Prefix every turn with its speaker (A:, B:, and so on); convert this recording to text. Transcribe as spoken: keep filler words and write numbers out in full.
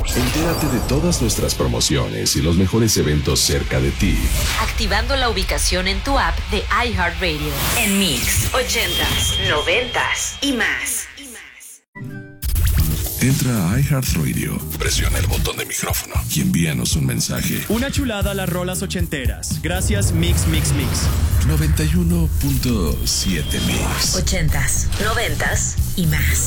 A: Entérate de todas nuestras promociones y los mejores eventos cerca de ti,
B: activando la ubicación en tu app de iHeartRadio.
C: En Mix ochentas, noventas y más.
A: Entra a iHeartRadio, presiona el botón de micrófono y envíanos un mensaje.
D: Una chulada a las rolas ochenteras. Gracias Mix Mix Mix.
A: noventa y uno punto siete Mix.
C: Ochentas, noventas y más.